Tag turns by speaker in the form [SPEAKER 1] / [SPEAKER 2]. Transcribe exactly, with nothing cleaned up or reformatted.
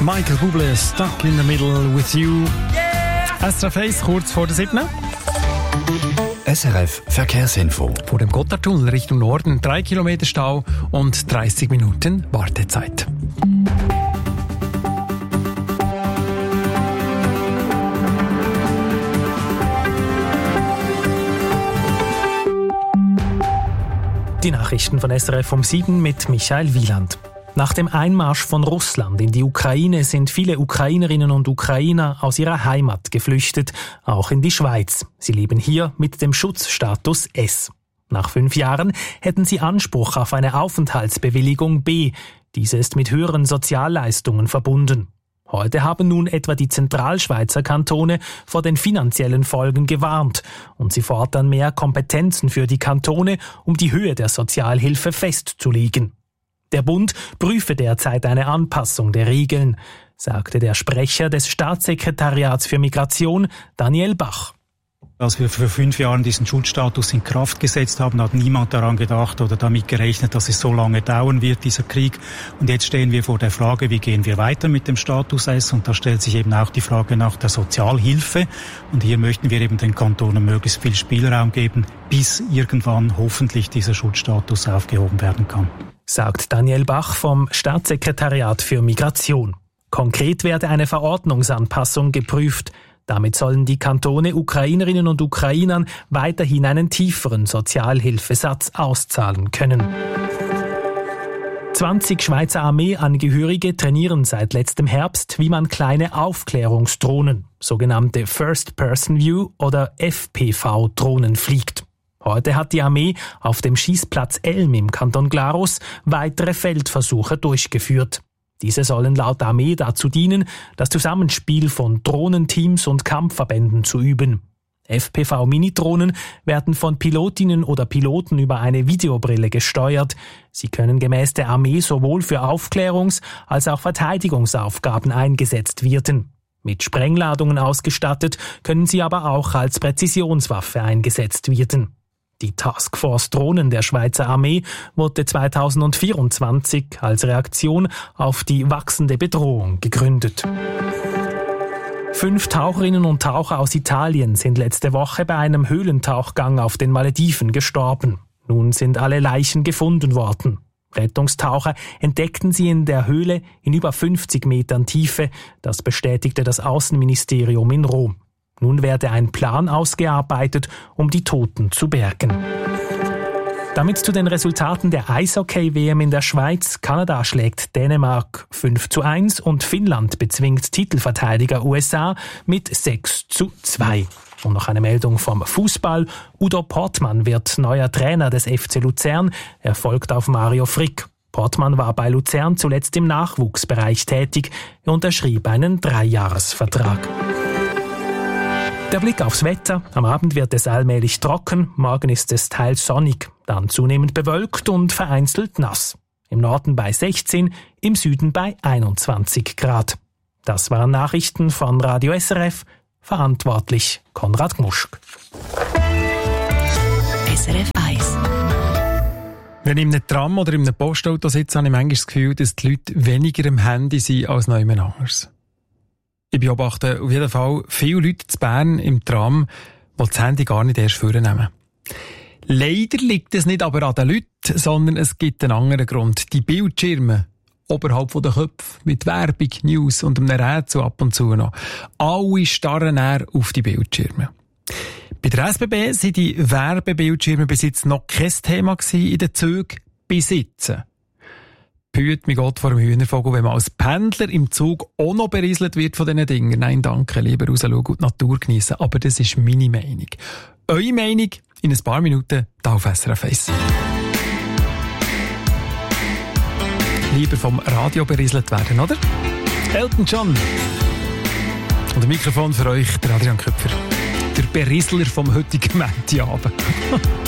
[SPEAKER 1] Michael Bublé, Stuck in the Middle with You. Yeah! S R F eins, kurz vor der siebten.
[SPEAKER 2] S R F Verkehrsinfo.
[SPEAKER 1] Vor dem Gotthardtunnel Richtung Norden drei Kilometer Stau und dreißig Minuten Wartezeit. Die Nachrichten von S R F um sieben mit Michael Wieland. Nach dem Einmarsch von Russland in die Ukraine sind viele Ukrainerinnen und Ukrainer aus ihrer Heimat geflüchtet, auch in die Schweiz. Sie leben hier mit dem Schutzstatus S. Nach fünf Jahren hätten sie Anspruch auf eine Aufenthaltsbewilligung B. Diese ist mit höheren Sozialleistungen verbunden. Heute haben nun etwa die Zentralschweizer Kantone vor den finanziellen Folgen gewarnt und sie fordern mehr Kompetenzen für die Kantone, um die Höhe der Sozialhilfe festzulegen. Der Bund prüfe derzeit eine Anpassung der Regeln, sagte der Sprecher des Staatssekretariats für Migration, Daniel Bach.
[SPEAKER 3] Als wir vor fünf Jahren diesen Schutzstatus in Kraft gesetzt haben, hat niemand daran gedacht oder damit gerechnet, dass es so lange dauern wird, dieser Krieg. Und jetzt stehen wir vor der Frage, wie gehen wir weiter mit dem Status S? Und da stellt sich eben auch die Frage nach der Sozialhilfe. Und hier möchten wir eben den Kantonen möglichst viel Spielraum geben, bis irgendwann hoffentlich dieser Schutzstatus aufgehoben werden kann.
[SPEAKER 1] Sagt Daniel Bach vom Staatssekretariat für Migration. Konkret werde eine Verordnungsanpassung geprüft. Damit sollen die Kantone Ukrainerinnen und Ukrainern weiterhin einen tieferen Sozialhilfesatz auszahlen können. zwanzig Schweizer Armeeangehörige trainieren seit letztem Herbst, wie man kleine Aufklärungsdrohnen, sogenannte First-Person-View oder F P V-Drohnen fliegt. Heute hat die Armee auf dem Schießplatz Elm im Kanton Glarus weitere Feldversuche durchgeführt. Diese sollen laut Armee dazu dienen, das Zusammenspiel von Drohnenteams und Kampfverbänden zu üben. F P V-Minidrohnen werden von Pilotinnen oder Piloten über eine Videobrille gesteuert. Sie können gemäß der Armee sowohl für Aufklärungs- als auch Verteidigungsaufgaben eingesetzt werden. Mit Sprengladungen ausgestattet können sie aber auch als Präzisionswaffe eingesetzt werden. Die Taskforce Drohnen der Schweizer Armee wurde zweitausendvierundzwanzig als Reaktion auf die wachsende Bedrohung gegründet. Fünf Taucherinnen und Taucher aus Italien sind letzte Woche bei einem Höhlentauchgang auf den Malediven gestorben. Nun sind alle Leichen gefunden worden. Rettungstaucher entdeckten sie in der Höhle in über fünfzig Metern Tiefe. Das bestätigte das Außenministerium in Rom. Nun werde ein Plan ausgearbeitet, um die Toten zu bergen. Damit zu den Resultaten der Eishockey-W M in der Schweiz. Kanada schlägt Dänemark fünf zu eins und Finnland bezwingt Titelverteidiger U S A mit sechs zu zwei. Und noch eine Meldung vom Fußball. Udo Portmann wird neuer Trainer des F C Luzern. Er folgt auf Mario Frick. Portmann war bei Luzern zuletzt im Nachwuchsbereich tätig. Er unterschrieb einen Dreijahresvertrag. Der Blick aufs Wetter. Am Abend wird es allmählich trocken, morgen ist es teils sonnig, dann zunehmend bewölkt und vereinzelt nass. Im Norden bei sechzehn, im Süden bei einundzwanzig Grad. Das waren Nachrichten von Radio S R F, verantwortlich Konrad Gmuschk.
[SPEAKER 4] S R F eins.
[SPEAKER 1] Wenn ich in einem Tram oder in einem Postauto sitze, habe ich manchmal das Gefühl, dass die Leute weniger am Handy sind als noch jemand anderes. Ich beobachte auf jeden Fall viele Leute in Bern im Tram, die das Handy gar nicht erst vornehmen. Leider liegt es nicht aber an den Leuten, sondern es gibt einen anderen Grund. Die Bildschirme oberhalb der Köpfe mit Werbung, News und einem Rätsel ab und zu noch. Alle starren eher auf die Bildschirme. Bei der S B B sind die Werbebildschirme bis jetzt noch kein Thema in den Zügen. Bis jetzt. Behüt mich Gott vor dem Hühnervogel, wenn man als Pendler im Zug auch noch berieselt wird von diesen Dingen. Nein, danke, lieber rausschauen und die Natur geniessen. Aber das ist meine Meinung. Eure Meinung in ein paar Minuten hier auf S R F eins. Lieber vom Radio berieselt werden, oder? Elton John. Und ein Mikrofon für euch, der Adrian Köpfer. Der Berieseler vom heutigen Montagabend.